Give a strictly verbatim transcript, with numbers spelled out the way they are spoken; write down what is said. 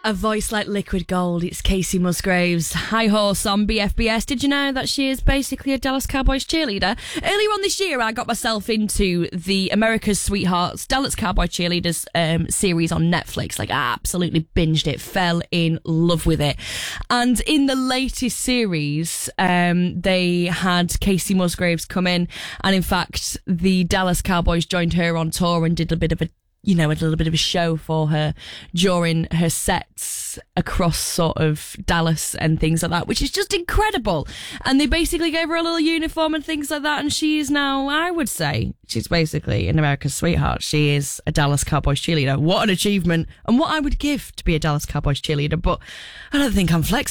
A voice like liquid gold. It's Casey Musgraves, high horse on B F B S. Did you know that she is basically a Dallas Cowboys cheerleader? Earlier on this year, I got myself into the America's Sweethearts Dallas Cowboy Cheerleaders um, series on Netflix. Like, I absolutely binged it, fell in love with it. And in the latest series, um, they had Casey Musgraves come in, and in fact, the Dallas Cowboys joined her on tour and did a bit of a you know, a little bit of a show for her during her sets across sort of Dallas and things like that, which is just incredible. And they basically gave her a little uniform and things like that, and she is now, I would say, she's basically an America's sweetheart. She is a Dallas Cowboys cheerleader. What an achievement, and what I would give to be a Dallas Cowboys cheerleader, but I don't think I'm flexible.